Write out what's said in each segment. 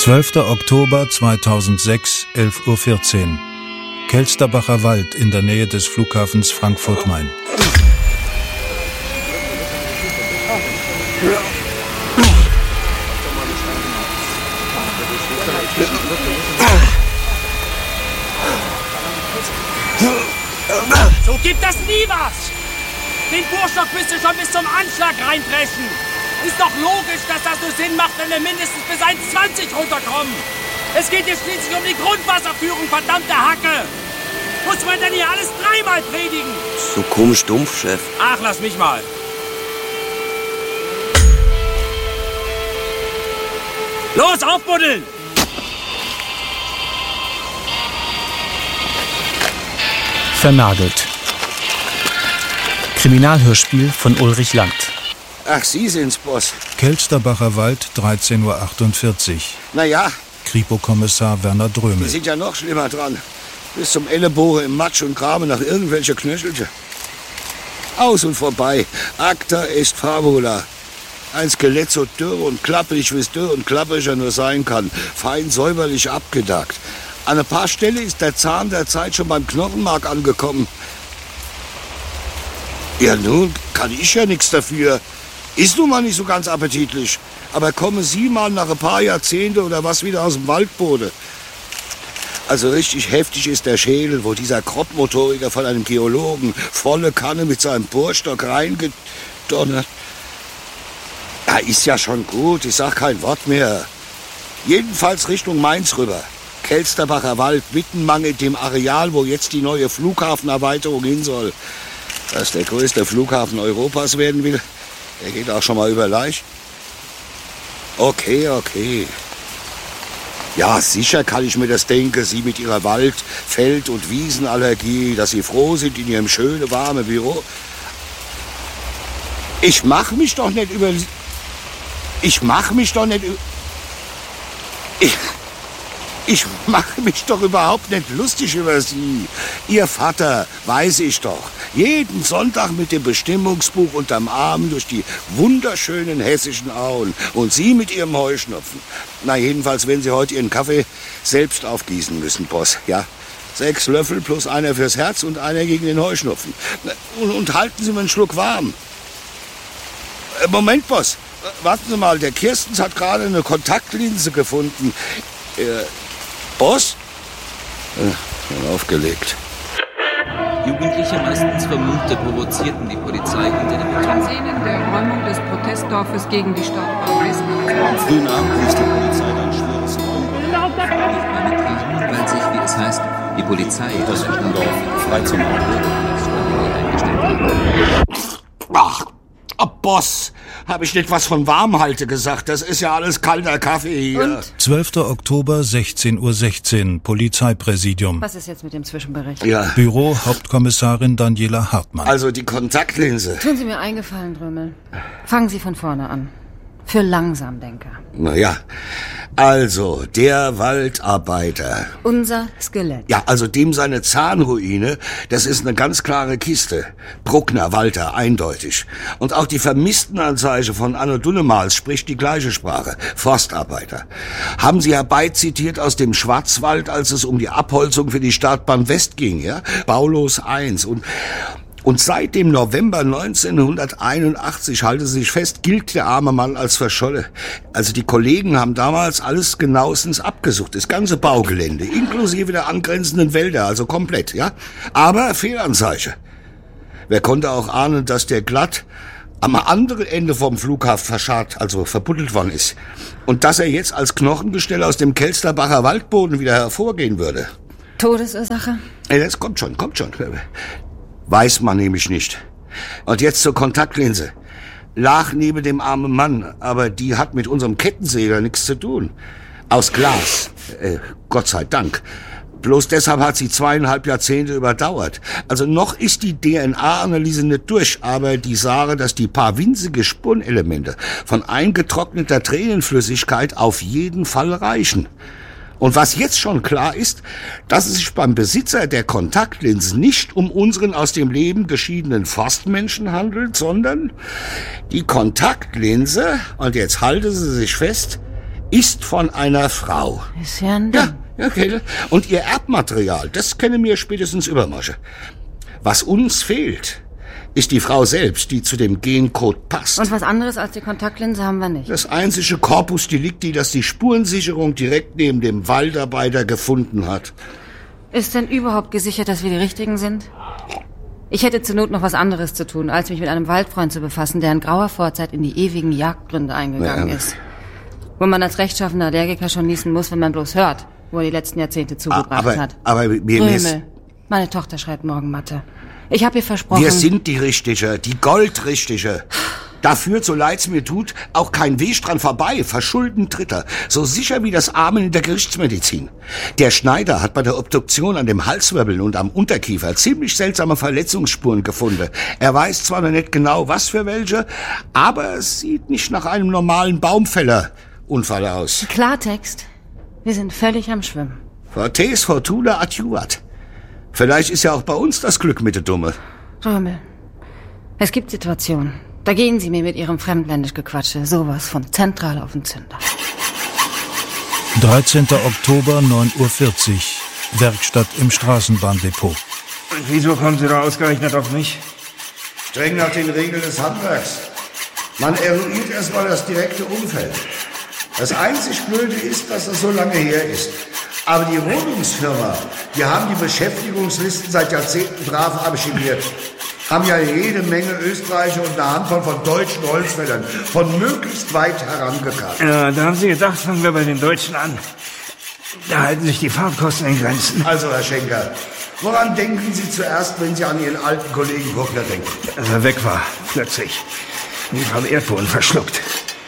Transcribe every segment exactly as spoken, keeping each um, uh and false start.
zwölfter Oktober zweitausendsechs, elf Uhr vierzehn. Kelsterbacher Wald in der Nähe des Flughafens Frankfurt-Main. So gibt das nie was! Den Vorstock müsst ihr schon bis zum Anschlag reinpressen. Ist doch logisch, dass das nur Sinn macht, wenn wir mindestens bis eins Komma zwanzig runterkommen. Es geht hier schließlich um die Grundwasserführung, verdammte Hacke. Muss man denn hier alles dreimal predigen? So komisch dumpf, Chef. Ach, lass mich mal. Los, aufbuddeln! Vernagelt. Kriminalhörspiel von Ulrich Land. Ach, Sie sind's, Boss. Kelsterbacher Wald, dreizehn Uhr achtundvierzig. Na ja, Kripo-Kommissar Werner die Drömel. sind ja noch schlimmer dran. Bis zum Ellenbogen im Matsch und graben nach irgendwelche Knöchelchen. Aus und vorbei. Acta est fabula. Ein Skelett so dürr und klapprig, wie es dürr und klappriger nur sein kann. Fein säuberlich abgedackt. An ein paar Stellen ist der Zahn der Zeit schon beim Knochenmark angekommen. Ja, nun kann ich ja nichts dafür. Ist nun mal nicht so ganz appetitlich. Aber kommen Sie mal nach ein paar Jahrzehnte oder was wieder aus dem Waldboden. Also richtig heftig ist der Schädel, wo dieser Kropfmotoriker von einem Geologen volle Kanne mit seinem Bohrstock reingedonnert. Ja, ist ja schon gut, ich sag kein Wort mehr. Jedenfalls Richtung Mainz rüber. Kelsterbacher Wald, Wittenmann in dem Areal, wo jetzt die neue Flughafenerweiterung hin soll. Dass der größte Flughafen Europas werden will, der geht auch schon mal über Leicht. Okay, okay. Ja, sicher kann ich mir das denken, Sie mit Ihrer Wald-, Feld- und Wiesenallergie, dass Sie froh sind in Ihrem schönen, warmen Büro. Ich mach mich doch nicht über... Ich mach mich doch nicht über... Ich... Ich mache mich doch überhaupt nicht lustig über Sie. Ihr Vater, weiß ich doch, jeden Sonntag mit dem Bestimmungsbuch unterm Arm durch die wunderschönen hessischen Auen. Und Sie mit Ihrem Heuschnupfen. Na, jedenfalls, wenn Sie heute Ihren Kaffee selbst aufgießen müssen, Boss, ja? Sechs Löffel plus einer fürs Herz und einer gegen den Heuschnupfen. Und, und halten Sie mir einen Schluck warm. Äh, Moment, Boss. Warten Sie mal, der Kirstens hat gerade eine Kontaktlinse gefunden. Äh, Boss? Äh, aufgelegt. Jugendliche, meistens Vermummte, provozierten die Polizei unter dem Beton. Szenen der Räumung des Protestdorfes gegen die Stadtbahn Dresden. Am frühen Abend ließ die Polizei dann schweres Räumen. Weil sich, wie es heißt, die Polizei Das Dorf frei zum Ach, oh, Boss, habe ich nicht was von Warmhalte gesagt? Das ist ja alles kalter Kaffee hier. Und? zwölfter Oktober, sechzehn Uhr sechzehn, Polizeipräsidium. Was ist jetzt mit dem Zwischenbericht? Ja, Büro Hauptkommissarin Daniela Hartmann. also die Kontaktlinse. Tun Sie mir einen Gefallen, Drömel. Fangen Sie von vorne an. Für Langsamdenker. Na ja, also der Waldarbeiter. Unser Skelett. Ja, also dem seine Zahnruine, das ist eine ganz klare Kiste. Bruckner, Walter, eindeutig. Und auch die Vermisstenanzeige von Anno Dunnemals spricht die gleiche Sprache. Forstarbeiter. Haben Sie herbeizitiert aus dem Schwarzwald, als es um die Abholzung für die Startbahn West ging, ja? Baulos eins. Und Und seit dem November neunzehnhunderteinundachtzig, halte sich fest, gilt der arme Mann als verschollen. Also die Kollegen haben damals alles genauestens abgesucht, das ganze Baugelände, inklusive der angrenzenden Wälder, also komplett, ja. Aber Fehlanzeige. Wer konnte auch ahnen, dass der glatt am anderen Ende vom Flughafen verscharrt, also verbuddelt worden ist. Und dass er jetzt als Knochengestell aus dem Kelsterbacher Waldboden wieder hervorgehen würde. Todesursache? Ja, das kommt schon, kommt schon. Weiß man nämlich nicht. Und jetzt zur Kontaktlinse. Lag neben dem armen Mann, aber die hat mit unserem Kettensäger nichts zu tun. Aus Glas. Äh, Gott sei Dank. Bloß deshalb hat sie zweieinhalb Jahrzehnte überdauert. Also noch ist die D N A-Analyse nicht durch, aber die sage, dass die paar winzige Spurenelemente von eingetrockneter Tränenflüssigkeit auf jeden Fall reichen. Und was jetzt schon klar ist, dass es sich beim Besitzer der Kontaktlinsen nicht um unseren aus dem Leben geschiedenen Forstmenschen handelt, sondern die Kontaktlinse, und jetzt halten Sie sich fest, ist von einer Frau. Ist ja ein Ding. Ja, ja, Käthe. Und ihr Erbmaterial, das kennen wir spätestens übermorgen. Was uns fehlt, ist die Frau selbst, die zu dem Gencode passt. Und was anderes als die Kontaktlinse haben wir nicht. Das einzige Corpus Delicti, das die Spurensicherung direkt neben dem Waldarbeiter gefunden hat. Ist denn überhaupt gesichert, dass wir die Richtigen sind? Ich hätte zur Not noch was anderes zu tun, als mich mit einem Waldfreund zu befassen, der in grauer Vorzeit in die ewigen Jagdgründe eingegangen Ja. ist. Wo man als rechtschaffener Allergiker schon niesen muss, wenn man bloß hört, wo er die letzten Jahrzehnte zugebracht aber, hat. Aber mir, mir ist... Römel, meine Tochter schreibt morgen Mathe. Ich habe ihr versprochen... Wir sind die Richtige, die Goldrichtige. Da führt, so leid's mir tut, auch kein Weg dran vorbei. Verschulden Dritter. So sicher wie das Amen in der Gerichtsmedizin. Der Schneider hat bei der Obduktion an dem Halswirbel und am Unterkiefer ziemlich seltsame Verletzungsspuren gefunden. Er weiß zwar noch nicht genau, was für welche, aber es sieht nicht nach einem normalen Baumfällerunfall aus. Klartext, wir sind völlig am Schwimmen. Fortes fortuna adjuvat. Vielleicht ist ja auch bei uns das Glück mit der Dumme. Römel, es gibt Situationen, da gehen Sie mir mit Ihrem fremdländisch Gequatsche sowas von zentral auf den Zünder. dreizehnter Oktober, neun Uhr vierzig. Werkstatt im Straßenbahndepot. Und wieso kommen Sie da ausgerechnet auf mich? Streng nach den Regeln des Handwerks. Man eruiert erstmal das direkte Umfeld. Das einzig Blöde ist, dass es so lange her ist. Aber die Rodungsfirma, die haben die Beschäftigungslisten seit Jahrzehnten brav archiviert. Haben ja jede Menge Österreicher und eine Handvoll von deutschen Holzfällern von möglichst weit herangekarrt. Ja, da haben Sie gedacht, fangen wir bei den Deutschen an. Da halten sich die Fahrtkosten in Grenzen. Also, Herr Schenker, woran denken Sie zuerst, wenn Sie an Ihren alten Kollegen Bruckner denken? Als er weg war, plötzlich. Wie vom Erdboden verschluckt.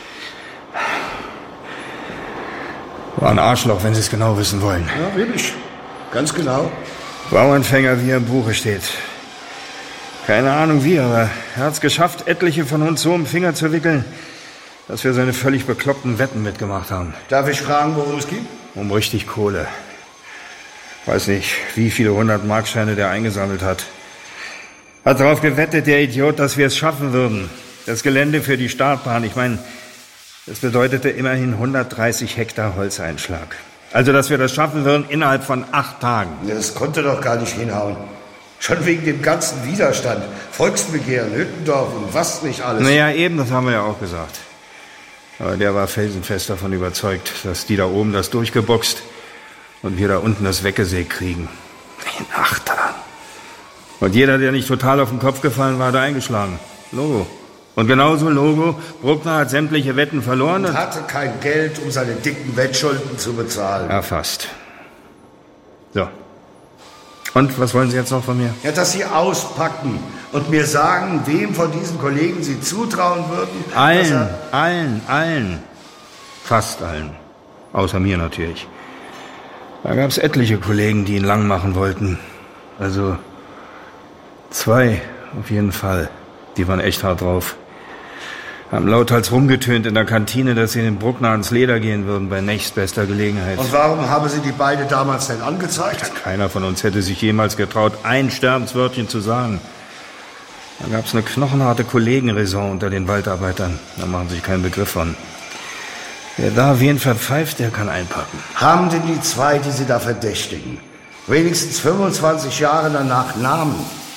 War ein Arschloch, wenn Sie es genau wissen wollen. Ja, wirklich. Ganz genau. Bauernfänger, wie er im Buche steht. Keine Ahnung wie, aber er hat es geschafft, etliche von uns so im Finger zu wickeln, dass wir seine völlig bekloppten Wetten mitgemacht haben. Darf ich fragen, worum es geht? Um richtig Kohle. Weiß nicht, wie viele hundert Markscheine der eingesammelt hat. Hat darauf gewettet, der Idiot, dass wir es schaffen würden. Das Gelände für die Startbahn, ich meine, das bedeutete immerhin hundertdreißig Hektar Holzeinschlag. Also, dass wir das schaffen würden innerhalb von acht Tagen. Das konnte doch gar nicht hinhauen. Schon wegen dem ganzen Widerstand. Volksbegehren, Hüttendorf und was nicht alles. Naja, eben, das haben wir ja auch gesagt. Aber der war felsenfest davon überzeugt, dass die da oben das durchgeboxt und wir da unten das weggesägt kriegen. In acht Tagen. Und jeder, der nicht total auf den Kopf gefallen war, hat eingeschlagen. Logo. Und genauso Logo, Bruckner hat sämtliche Wetten verloren. Und hatte kein Geld, um seine dicken Wettschulden zu bezahlen. Ja, fast. So. Und, was wollen Sie jetzt noch von mir? Ja, dass Sie auspacken und mir sagen, wem von diesen Kollegen Sie zutrauen würden. Allen, allen, allen. Fast allen. Außer mir natürlich. Da gab's etliche Kollegen, die ihn lang machen wollten. Also zwei auf jeden Fall. Die waren echt hart drauf. Haben lauthals rumgetönt in der Kantine, dass sie den Bruckner ans Leder gehen würden bei nächstbester Gelegenheit. Und warum haben Sie die beide damals denn angezeigt? Keiner von uns hätte sich jemals getraut, ein Sterbenswörtchen zu sagen. Da gab's eine knochenharte Kollegenraison unter den Waldarbeitern. Da machen Sie sich keinen Begriff von. Wer da wen verpfeift, der kann einpacken. Haben denn die zwei, die Sie da verdächtigen, wenigstens fünfundzwanzig Jahre danach Namen?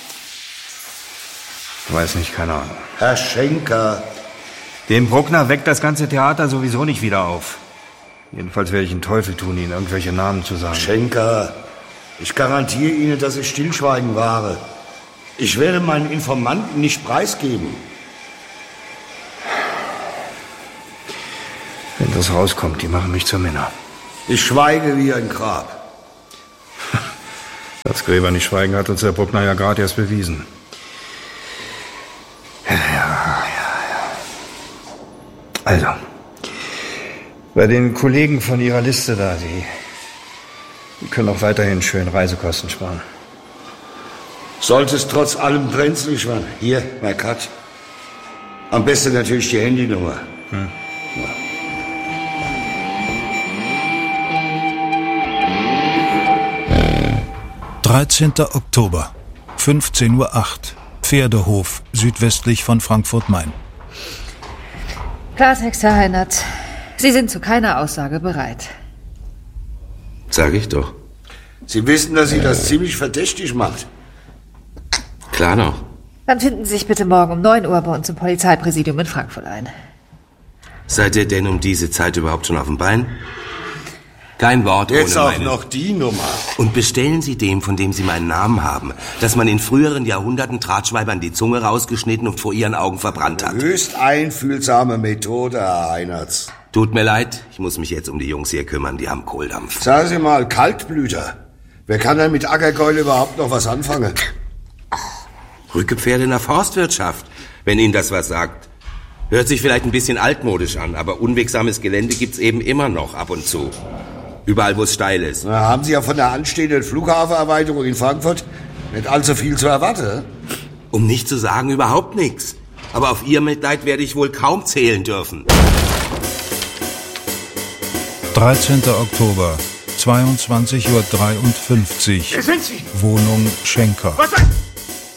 Weiß nicht, keine Ahnung. Herr Schenker. Dem Bruckner weckt das ganze Theater sowieso nicht wieder auf. Jedenfalls werde ich einen Teufel tun, Ihnen irgendwelche Namen zu sagen. Schenker, ich garantiere Ihnen, dass ich Stillschweigen wahre. Ich werde meinen Informanten nicht preisgeben. Wenn das rauskommt, die machen mich zur Männer. Ich schweige wie ein Grab. Das Gräber nicht schweigen hat uns der Bruckner ja gerade erst bewiesen. Ja, ja, ja. Also, bei den Kollegen von Ihrer Liste da, die, die können auch weiterhin schön Reisekosten sparen. Sollte es trotz allem brenzlig werden. Hier, mein Cut. Am besten natürlich die Handynummer. Hm. Ja. dreizehnter Oktober, fünfzehn Uhr acht. Pferdehof, südwestlich von Frankfurt-Main. Klartext, Herr Heinert. Sie sind zu keiner Aussage bereit. Sag ich doch. Sie wissen, dass Sie das ziemlich verdächtig macht. Klar noch. Dann finden Sie sich bitte morgen um neun Uhr bei uns im Polizeipräsidium in Frankfurt ein. Seid ihr denn um diese Zeit überhaupt schon auf dem Bein? Kein Wort Jetzt ohne auch meine... noch die Nummer. Und bestellen Sie dem, von dem Sie meinen Namen haben, dass man in früheren Jahrhunderten Drahtschweibern die Zunge rausgeschnitten und vor ihren Augen verbrannt hat. Höchst einfühlsame Methode, Herr Heinertz. Tut mir leid, ich muss mich jetzt um die Jungs hier kümmern, die haben Kohldampf. Sagen Sie mal, Kaltblüter. Wer kann denn mit Ackerkeule überhaupt noch was anfangen? Rückepferde in der Forstwirtschaft, wenn Ihnen das was sagt. Hört sich vielleicht ein bisschen altmodisch an, aber unwegsames Gelände gibt's eben immer noch ab und zu. Überall, wo es steil ist. Na, haben Sie ja von der anstehenden Flughafenerweiterung in Frankfurt nicht allzu viel zu erwarten. Um nicht zu sagen, überhaupt nichts. Aber auf Ihr Mitleid werde ich wohl kaum zählen dürfen. dreizehnter Oktober, zweiundzwanzig Uhr dreiundfünfzig. Wer sind Sie? Wohnung Schenker. Was?